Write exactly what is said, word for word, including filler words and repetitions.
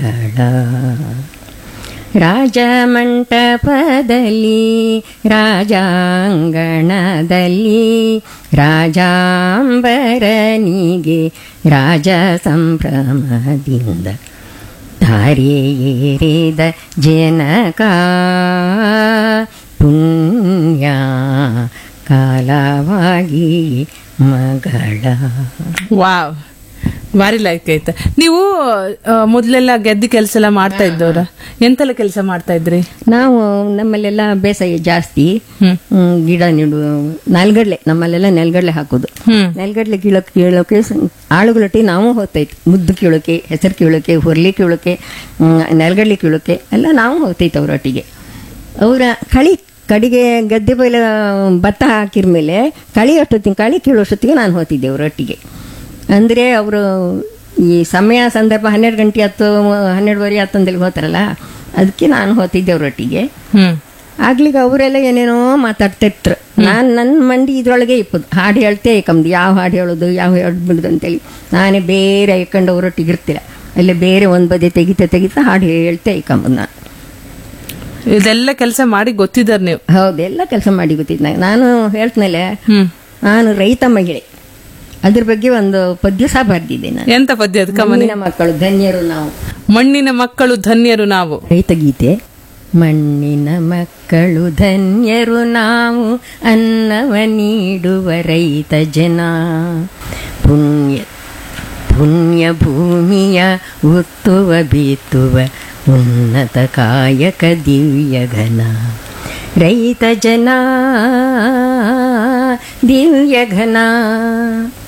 ರಾಜಮಂಟಪದಲ್ಲಿ ರಾಜಾಂಗಣದಲ್ಲಿ ರಾಜಾಂಬರನಿಗೆ ರಾಜ ಸಂಭ್ರಮದಿಂದ ಧಾರೆಯೇರಿದ ಜನಕ ಪುಣ್ಯ ಕಾಲವಾಗಿ ಮಗಳ. ವಾವ್, ಭಾರಿ ಲೈಕ್ ಆಯ್ತಾ. ನೀವು ಆ, ಮೊದ್ಲೆಲ್ಲ ಗೆದ್ದಿ ಕೆಲಸ ಎಲ್ಲ ಮಾಡ್ತಾ ಇದ್ದವ್ರ? ಎಂತೆಲ್ಲ ಕೆಲಸ ಮಾಡ್ತಾ ಇದ್ರಿ? ನಾವು ನಮ್ಮಲ್ಲೆಲ್ಲ ಬೇಸಾಯ ಜಾಸ್ತಿ. ಹ್ಮ್. ಹ್ಮ್, ಗಿಡ ನೆಡು ನೆಲ್ಗಡ್ಲೆ, ನಮ್ಮಲ್ಲೆಲ್ಲ ನೆಲ್ಗಡ್ಲೆ ಹಾಕೋದು. ಹ್ಮ್. ನೆಲ್ಗಡ್ಲೆ ಕೀಳೋಕೆ ಕೀಳೋಕೆ ಆಳುಗಳೊಟ್ಟಿ ನಾವು ಹೋಗ್ತೈತಿ. ಮುದ್ದು ಕೀಳೋಕೆ, ಹೆಸರು ಕೀಳೋಕೆ, ಹುರ್ಲಿ ಕೀಳೋಕೆ, ನೆಲ್ಗಡ್ಲೆ ಕೀಳೋಕೆ ಎಲ್ಲ ನಾವು ಹೋಗ್ತೈತೆ ಅವರೊಟ್ಟಿಗೆ. ಅವರ ಕಳಿ ಕಡಿಗೆ ಗದ್ದೆ ಬೈಲ ಭತ್ತ ಹಾಕಿರ ಮೇಲೆ ಕಳಿ ಅಷ್ಟೊತ್ತಿಗೆ ಕಳಿ ಕೀಳೋಷ್ಟೊತ್ತಿಗೆ ನಾನು ಹೋಗ್ತಿದ್ದೆ ಅವರೊಟ್ಟಿಗೆ. ಅಂದರೆ ಅವರು ಈ ಸಮಯ ಸಂದರ್ಭ ಹನ್ನೆರಡು ಗಂಟೆ ಹತ್ತು ಹನ್ನೆರಡುವರೆ ಹತ್ತೊಂದಲ್ಲಿ ಹೋಗ್ತಾರಲ್ಲ, ಅದಕ್ಕೆ ನಾನು ಹೋಗ್ತಿದ್ದೆ ಅವರೊಟ್ಟಿಗೆ. ಹ್ಮ್. ಆಗ್ಲಿಗೆ ಅವರೆಲ್ಲ ಏನೇನೋ ಮಾತಾಡ್ತಿರ್ತಾರೆ. ನಾನು ನನ್ನ ಮಂಡಿ ಇದ್ರೊಳಗೆ ಇಪ್ಪದು ಹಾಡು ಹೇಳ್ತೇ ಕಮ್ದು, ಯಾವ ಹಾಡು ಹೇಳೋದು ಯಾವ ಹೇಳ್ಬಿಡುದು ಅಂತೇಳಿ ನಾನೇ ಬೇರೆ ಇಕ್ಕೊಂಡು ಅವರೊಟ್ಟಿಗೆ ಇರ್ತಿಲ್ಲ. ಅಲ್ಲೇ ಬೇರೆ ಒಂದು ಬದಿ ತೆಗಿತಾ ತೆಗಿತಾ ಹಾಡು ಹೇಳ್ತೇ ಇಕ್ಕಂಬುದು ನಾನು. ಇದೆಲ್ಲ ಕೆಲಸ ಮಾಡಿ ಗೊತ್ತಿದ್ದಾರೆ ನೀವು? ಹೌದು, ಎಲ್ಲ ಕೆಲಸ ಮಾಡಿ ಗೊತ್ತಿದ್ದು ನಂಗೆ. ನಾನು ಹೇಳ್ತನಲ್ಲೇ, ಹ್ಮ್. ನಾನು ರೈತ ಮಹಿಳೆ, ಅದ್ರ ಬಗ್ಗೆ ಒಂದು ಪದ್ಯ ಸಹ ಬರ್ದಿದ್ದೆ ನಾನು. ಎಂತ ಪದ್ಯ ಅದು? ಕಮನಿ. ಮಣ್ಣಿನ ಮಕ್ಕಳು ಧನ್ಯರು ನಾವು. ಮಣ್ಣಿನ ಮಕ್ಕಳು ಧನ್ಯರು ನಾವು. ರೈತ ಗೀತೆ. ಮಣ್ಣಿನ ಮಕ್ಕಳು ಧನ್ಯರು ನಾವು, ಅನ್ನವ ನೀಡುವ ರೈತ ಜನ. ಪುಣ್ಯ ಪುಣ್ಯ ಭೂಮಿಯ ಉತ್ತುವ ಬೀತುವ ಉನ್ನತ ಕಾಯಕ ದಿವ್ಯ ಘನ. ರೈತ ಜನ ದಿವ್ಯ ಘನ.